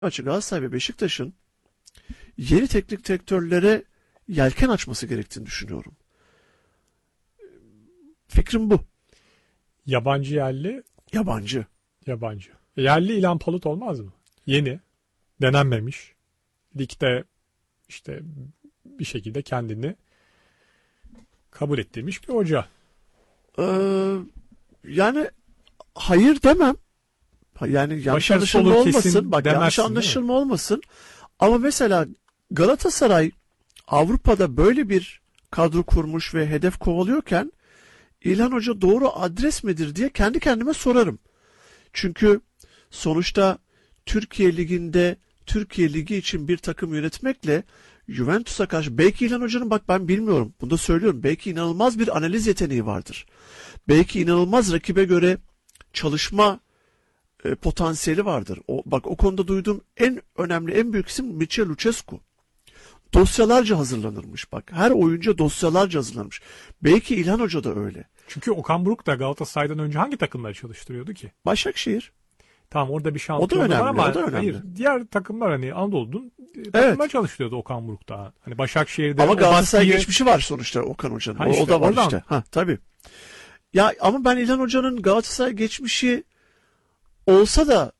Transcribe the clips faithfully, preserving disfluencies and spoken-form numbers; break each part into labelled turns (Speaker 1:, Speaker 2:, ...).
Speaker 1: Fenerbahçe, Galatasaray ve Beşiktaş'ın yeni teknik direktörlere yelken açması gerektiğini düşünüyorum. Fikrim bu.
Speaker 2: Yabancı yerli,
Speaker 1: Yabancı.
Speaker 2: yabancı. Yerli İlhan Palut olmaz mı? Yeni, denenmemiş. Ligde işte bir şekilde kendini kabul ettirmiş bir hoca.
Speaker 1: Ee, yani hayır demem. Yani yanlış
Speaker 2: Başarısı
Speaker 1: anlaşılma
Speaker 2: olur kesin
Speaker 1: olmasın. Bak yanlış
Speaker 2: demezsin, değil mi?
Speaker 1: anlaşılma olmasın. Ama mesela Galatasaray Avrupa'da böyle bir kadro kurmuş ve hedef kovalıyorken İlhan Hoca doğru adres midir diye kendi kendime sorarım. Çünkü sonuçta Türkiye Ligi'nde Türkiye Ligi için bir takım yönetmekle Juventus'a karşı belki İlhan Hoca'nın, bak ben bilmiyorum, bunu da söylüyorum, belki inanılmaz bir analiz yeteneği vardır. Belki inanılmaz rakibe göre çalışma e, potansiyeli vardır. O, bak o konuda duyduğum en önemli, en büyük isim Mircea Lucescu. Dosyalarca hazırlanırmış bak. Her oyuncu dosyalarca hazırlanmış. Belki İlhan Hoca da öyle.
Speaker 2: Çünkü Okan Buruk da Galatasaray'dan önce hangi takımları çalıştırıyordu ki?
Speaker 1: Başakşehir.
Speaker 2: Tamam, orada bir
Speaker 1: O da
Speaker 2: şampiyonluk
Speaker 1: önemli,
Speaker 2: var ama
Speaker 1: o da önemli.
Speaker 2: hayır, diğer takımlar hani Anadolu'nun takımlar çalıştırıyordu Okan Buruk daha. Hani Başakşehir'de
Speaker 1: Ama
Speaker 2: o
Speaker 1: Galatasaray
Speaker 2: baskıyı...
Speaker 1: geçmişi var sonuçta Okan Hoca'nın.
Speaker 2: Ha
Speaker 1: O,
Speaker 2: işte,
Speaker 1: o da var
Speaker 2: oradan.
Speaker 1: işte. Ha tabii. Ya ama ben İlhan Hoca'nın Galatasaray geçmişi olsa da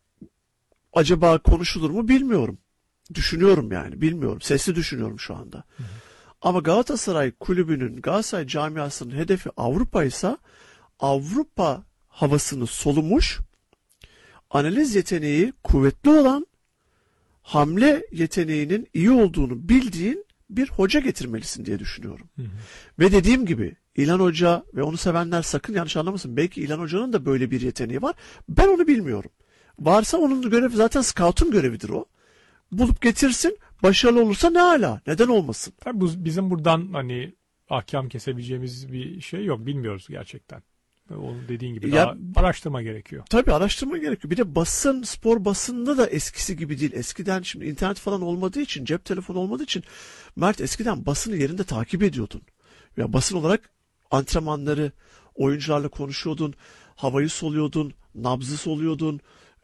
Speaker 1: acaba konuşulur mu bilmiyorum. Düşünüyorum yani, bilmiyorum. Sesli düşünüyorum şu anda. Hı hı. Ama Galatasaray kulübünün, Galatasaray camiasının hedefi Avrupa ise Avrupa havasını solumuş, analiz yeteneği kuvvetli olan, hamle yeteneğinin iyi olduğunu bildiğin bir hoca getirmelisin diye düşünüyorum. Hı hı. Ve dediğim gibi İlhan Hoca ve onu sevenler sakın yanlış anlamasın. Belki İlhan Hoca'nın da böyle bir yeteneği var. Ben onu bilmiyorum. Varsa onun görevi, zaten scout'un görevidir o. Bulup getirsin. Başarılı olursa ne ala. Neden olmasın?
Speaker 2: Tabii bu, bizim buradan hani ahkam kesebileceğimiz bir şey yok. Bilmiyoruz gerçekten. Onun dediğin gibi
Speaker 1: Ya,
Speaker 2: daha araştırma gerekiyor.
Speaker 1: Tabii araştırma gerekiyor. Bir de basın, spor basında da eskisi gibi değil. Eskiden şimdi internet falan olmadığı için, cep telefonu olmadığı için Mert, eskiden basını yerinde takip ediyordun. Ya basın olarak antrenmanları, oyuncularla konuşuyordun, havayı soluyordun, nabzı soluyordun.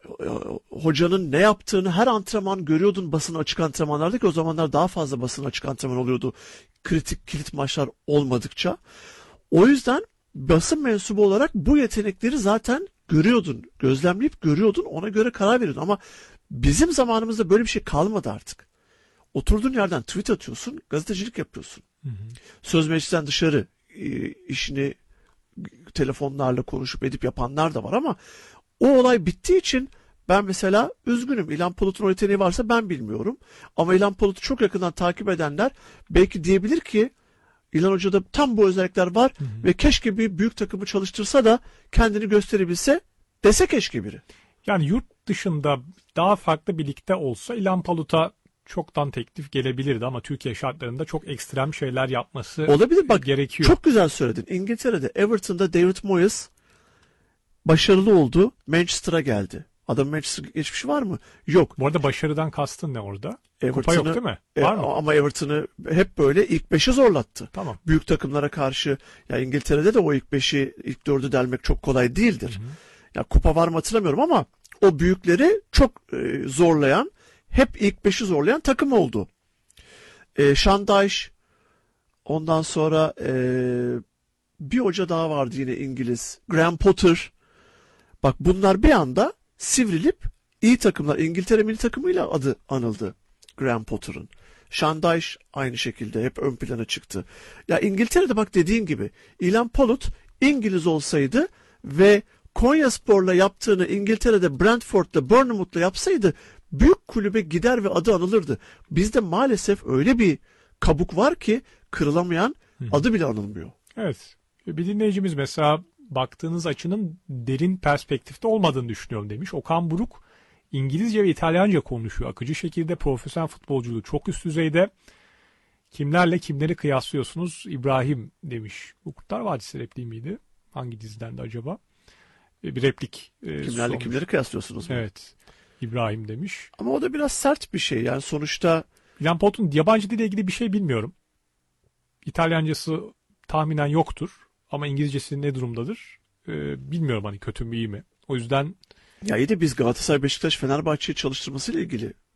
Speaker 1: Hocanın ne yaptığını her antrenman görüyordun basın açık antrenmanlarda, ki o zamanlar daha fazla basın açık antrenman oluyordu. Kritik kilit maçlar olmadıkça. O yüzden basın mensubu olarak bu yetenekleri zaten görüyordun, gözlemleyip görüyordun, ona göre karar veriyordun. Ama bizim zamanımızda böyle bir şey kalmadı artık. Oturduğun yerden tweet atıyorsun, gazetecilik yapıyorsun. Hı hı. Söz meclisten dışarı e, işini telefonlarla konuşup edip yapanlar da var ama o olay bittiği için ben mesela üzgünüm. İlhan Palut'un o yeteneği varsa ben bilmiyorum. Ama İlhan Palut'u çok yakından takip edenler belki diyebilir ki İlhan Hoca'da tam bu özellikler var, hı hı, ve keşke bir büyük takımı çalıştırsa da kendini gösterebilse dese keşke biri.
Speaker 2: Yani yurt dışında daha farklı bir ligde olsa İlhan Palut'a çoktan teklif gelebilirdi ama Türkiye şartlarında çok ekstrem şeyler yapması
Speaker 1: olabilir. Bak,
Speaker 2: gerekiyor.
Speaker 1: Çok güzel söyledin. İngiltere'de Everton'da David Moyes başarılı oldu. Manchester'a geldi. Adam Manchester geçmişi var mı? Yok.
Speaker 2: Bu arada başarıdan kastın ne orada?
Speaker 1: Everton'u,
Speaker 2: Kupa yok değil mi? Var
Speaker 1: e,
Speaker 2: mı?
Speaker 1: Ama Everton'u hep böyle ilk beşe zorlattı.
Speaker 2: Tamam.
Speaker 1: Büyük takımlara karşı. Ya İngiltere'de de o ilk beşi, ilk dördü delmek çok kolay değildir. Hı hı. Ya kupa var mı hatırlamıyorum ama o büyükleri çok e, zorlayan, hep ilk beşi zorlayan takım oldu. E, Shandash, ondan sonra e, bir hoca daha vardı yine İngiliz. Graham Potter. Bak bunlar bir anda sivrilip iyi takımlar. İngiltere milli takımıyla adı anıldı Graham Potter'ın. Shandash aynı şekilde hep ön plana çıktı. Ya İngiltere'de bak dediğin gibi İlhan Palut İngiliz olsaydı ve Konyaspor'la yaptığını İngiltere'de Brentford'la, Bournemouth'la yapsaydı büyük kulübe gider ve adı anılırdı. Bizde maalesef öyle bir kabuk var ki kırılamayan, adı bile anılmıyor.
Speaker 2: Evet. Bir dinleyicimiz mesela baktığınız açının derin perspektifte olmadığını düşünüyorum demiş. Okan Buruk İngilizce ve İtalyanca konuşuyor. Akıcı şekilde profesyonel futbolculuğu çok üst düzeyde. Kimlerle kimleri kıyaslıyorsunuz İbrahim demiş. Bu Kurtlar Vadisi repliği miydi? Hangi diziden de acaba? Bir replik.
Speaker 1: Kimlerle
Speaker 2: sormuş.
Speaker 1: kimleri kıyaslıyorsunuz mu?
Speaker 2: Evet. İbrahim demiş.
Speaker 1: Ama o da biraz sert bir şey. Yani sonuçta
Speaker 2: İlhan Palut'un yabancı dille ilgili bir şey bilmiyorum. İtalyancası tahminen yoktur. Ama İngilizcesi ne durumdadır? Ee, bilmiyorum hani kötü mü iyi mi. O yüzden
Speaker 1: Ya iyi de biz Galatasaray, Beşiktaş, Fenerbahçe'yi çalıştırmasıyla ilgili